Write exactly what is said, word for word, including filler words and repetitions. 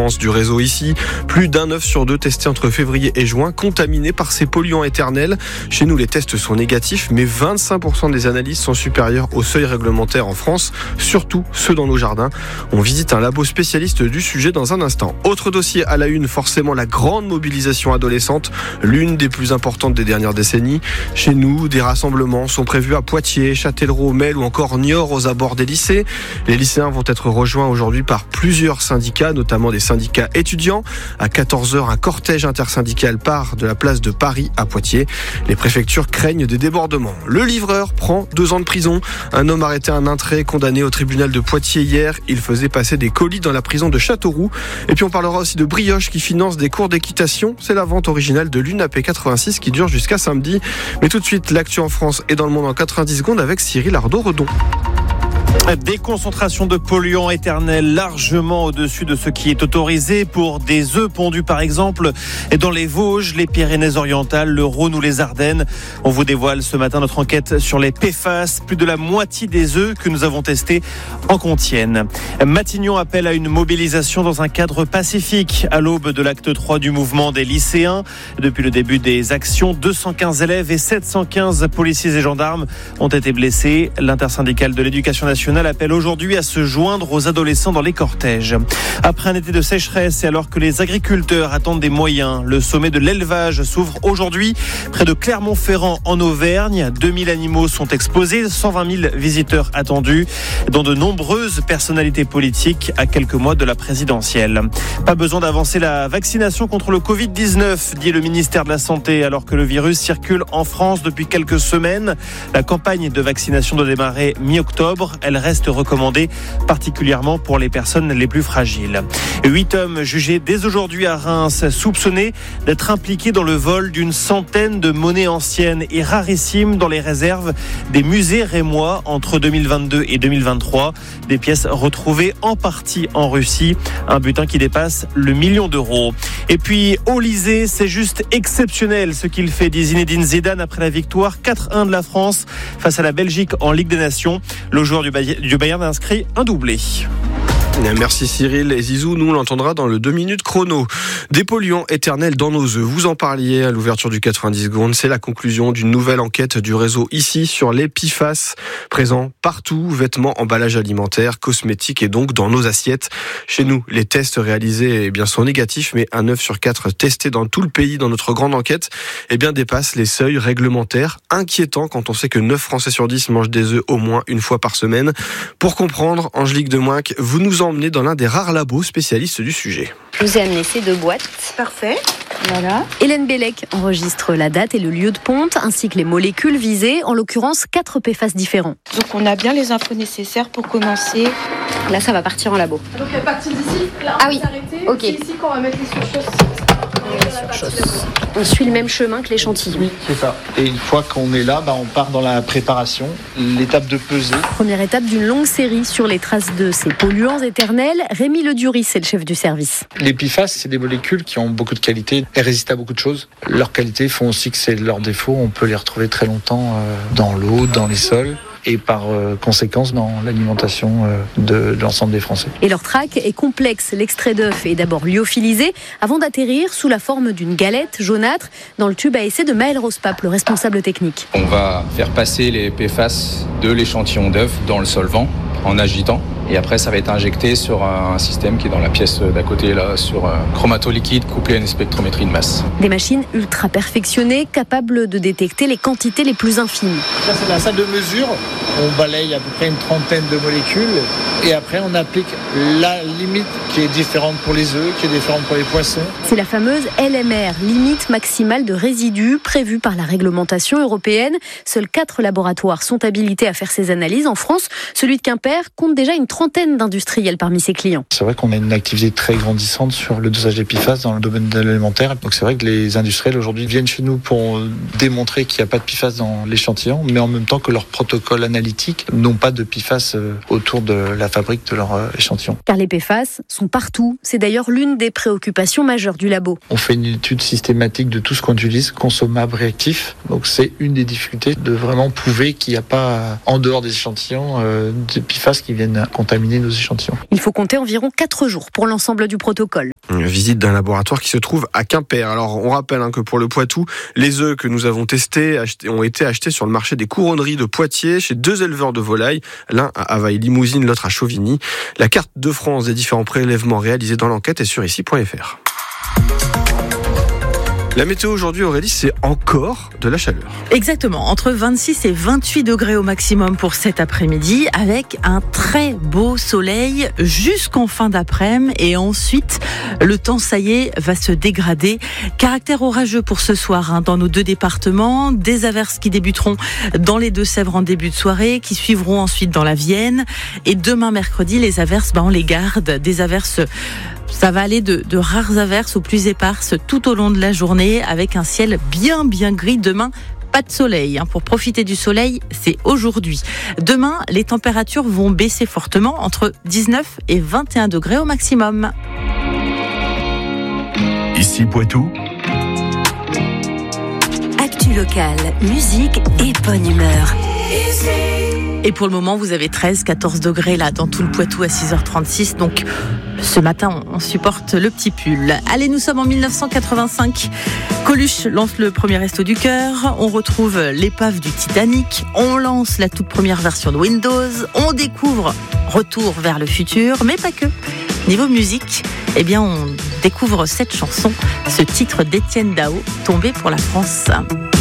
France du réseau ici. Plus d'un œuf sur deux testé entre février et juin, contaminé par ces polluants éternels. Chez nous, les tests sont négatifs, mais vingt-cinq pour cent des analyses sont supérieures au seuil réglementaire en France, surtout ceux dans nos jardins. On visite un labo spécialiste du sujet dans un instant. Autre dossier à la une, forcément la grande mobilisation adolescente, l'une des plus importantes des dernières décennies. Chez nous, des rassemblements sont prévus à Poitiers, Châtellerault, Mel ou encore Niort aux abords des lycées. Les lycéens vont être rejoints aujourd'hui par plusieurs syndicats, notamment des syndicats étudiants. À quatorze heures, un cortège intersyndical part de la place de Paris à Poitiers. Les préfectures craignent des débordements. Le livreur prend deux ans de prison. Un homme arrêté à Nintré, condamné au tribunal de Poitiers hier. Il faisait passer des colis dans la prison de Châteauroux. Et puis on parlera aussi de Brioche qui finance des cours d'équitation. C'est la vente originale de l'U N A P quatre-vingt-six qui dure jusqu'à samedi. Mais tout de suite, l'actu en France et dans le monde en quatre-vingt-dix secondes avec Cyril Ardo-Redon. Des concentrations de polluants éternels largement au-dessus de ce qui est autorisé pour des œufs pondus par exemple dans les Vosges, les Pyrénées-Orientales, le Rhône ou les Ardennes. On vous dévoile ce matin notre enquête sur les P F A S. Plus de la moitié des œufs que nous avons testés en contiennent. Matignon appelle à une mobilisation dans un cadre pacifique à l'aube de l'acte trois du mouvement des lycéens. Depuis le début des actions, deux cent quinze élèves et sept cent quinze policiers et gendarmes ont été blessés. L'intersyndicale de l'éducation nationale appelle aujourd'hui à se joindre aux adolescents dans les cortèges. Après un été de sécheresse et alors que les agriculteurs attendent des moyens, le sommet de l'élevage s'ouvre aujourd'hui près de Clermont-Ferrand en Auvergne. deux mille animaux sont exposés, cent vingt mille visiteurs attendus, dont de nombreuses personnalités politiques à quelques mois de la présidentielle. Pas besoin d'avancer la vaccination contre le covid dix-neuf, dit le ministère de la Santé, alors que le virus circule en France depuis quelques semaines. La campagne de vaccination doit démarrer mi-octobre. Elle reste recommandée, particulièrement pour les personnes les plus fragiles. Huit hommes jugés dès aujourd'hui à Reims, soupçonnés d'être impliqués dans le vol d'une centaine de monnaies anciennes et rarissimes dans les réserves des musées rémois entre deux mille vingt-deux et deux mille vingt-trois. Des pièces retrouvées en partie en Russie, un butin qui dépasse le million d'euros. Et puis, Olysée, c'est juste exceptionnel ce qu'il fait, dit Zinedine Zidane après la victoire quatre un de la France face à la Belgique en Ligue des Nations. Le joueur du Bayern a inscrit un doublé. Merci Cyril. Et Zizou, nous on l'entendra dans le deux minutes chrono. Des polluants éternels dans nos œufs. Vous en parliez à l'ouverture du quatre-vingt-dix secondes. C'est la conclusion d'une nouvelle enquête du réseau ici sur les P F A S présents partout, vêtements, emballages alimentaires, cosmétiques et donc dans nos assiettes. Chez nous, les tests réalisés eh bien, sont négatifs, mais un œuf sur quatre testé dans tout le pays dans notre grande enquête eh bien, dépasse les seuils réglementaires. Inquiétant quand on sait que neuf Français sur dix mangent des œufs au moins une fois par semaine. Pour comprendre, Angélique Demoinck, vous nous emmené dans l'un des rares labos spécialistes du sujet. Je vous ai amené ces deux boîtes. Parfait. Voilà. Hélène Bellec enregistre la date et le lieu de ponte, ainsi que les molécules visées, en l'occurrence quatre P F A S différents. Donc on a bien les infos nécessaires pour commencer. Là, ça va partir en labo. Donc à partir d'ici, là, ah on oui. va s'arrêter. Ok. C'est ici qu'on va mettre les surchausses. On suit le même chemin que l'échantillon. Oui, c'est ça. Et une fois qu'on est là, bah, on part dans la préparation, l'étape de pesée. Première étape d'une longue série sur les traces de ces polluants éternels. Rémi Leduris, c'est le chef du service. Les P F A S, c'est des molécules qui ont beaucoup de qualité. Elles résistent à beaucoup de choses. Leurs qualités font aussi que c'est leurs défauts. On peut les retrouver très longtemps dans l'eau, dans les sols. Et par euh, conséquence dans l'alimentation euh, de, de l'ensemble des Français. Et leur traque est complexe. L'extrait d'œuf est d'abord lyophilisé avant d'atterrir sous la forme d'une galette jaunâtre dans le tube à essai de Maël Rospap, le responsable technique. On va faire passer les P F A S de l'échantillon d'œuf dans le solvant en agitant. Et après, ça va être injecté sur un système qui est dans la pièce d'à côté, là, sur un chromato-liquide couplé à une spectrométrie de masse. Des machines ultra perfectionnées, capables de détecter les quantités les plus infimes. Là, c'est la salle de mesure. On balaye à peu près une trentaine de molécules. Et après, on applique la limite qui est différente pour les œufs, qui est différente pour les poissons. C'est la fameuse L M R, limite maximale de résidus, prévue par la réglementation européenne. Seuls quatre laboratoires sont habilités à faire ces analyses. En France, celui de Quimper compte déjà une trentaine d'industriels parmi ses clients. C'est vrai qu'on a une activité très grandissante sur le dosage des P F A S dans le domaine de l'alimentaire. Donc c'est vrai que les industriels aujourd'hui viennent chez nous pour démontrer qu'il n'y a pas de P F A S dans l'échantillon, mais en même temps que leurs protocoles analytiques n'ont pas de P F A S autour de la fabrique de leur échantillon. Car les P F A S sont partout. C'est d'ailleurs l'une des préoccupations majeures du labo. On fait une étude systématique de tout ce qu'on utilise, consommable, réactif. Donc c'est une des difficultés de vraiment prouver qu'il n'y a pas, en dehors des échantillons, euh, de P F A S qui viennent contaminer nos échantillons. Il faut compter environ quatre jours pour l'ensemble du protocole. Visite d'un laboratoire qui se trouve à Quimper. Alors on rappelle hein, que pour le Poitou, les œufs que nous avons testés achetés, ont été achetés sur le marché des couronneries de Poitiers chez deux éleveurs de volailles, l'un à Availle-Limousine, l'autre à Chauvigny. La carte de France des différents prélèvements réalisés dans l'enquête est sur ici point f r. La météo aujourd'hui, Aurélie, c'est encore de la chaleur. Exactement, entre vingt-six et vingt-huit degrés au maximum pour cet après-midi, avec un très beau soleil jusqu'en fin d'après-midi. Et ensuite, le temps, ça y est, va se dégrader. Caractère orageux pour ce soir hein, dans nos deux départements. Des averses qui débuteront dans les Deux-Sèvres en début de soirée, qui suivront ensuite dans la Vienne. Et demain, mercredi, les averses, bah, on les garde. Des averses... Ça va aller de, de rares averses aux plus éparses tout au long de la journée avec un ciel bien bien gris. Demain, pas de soleil. Hein. Pour profiter du soleil, c'est aujourd'hui. Demain, les températures vont baisser fortement entre dix-neuf et vingt et un degrés au maximum. Ici Poitou. Actu locale, musique et bonne humeur. Et pour le moment, vous avez treize, quatorze degrés là dans tout le Poitou à six heures trente-six. Donc ce matin, on supporte le petit pull. Allez, nous sommes en dix-neuf cent quatre-vingt-cinq. Coluche lance le premier Resto du Cœur. On retrouve l'épave du Titanic. On lance la toute première version de Windows. On découvre Retour vers le futur, mais pas que. Niveau musique, eh bien, on découvre cette chanson, ce titre d'Étienne Dao, Tombé pour la France.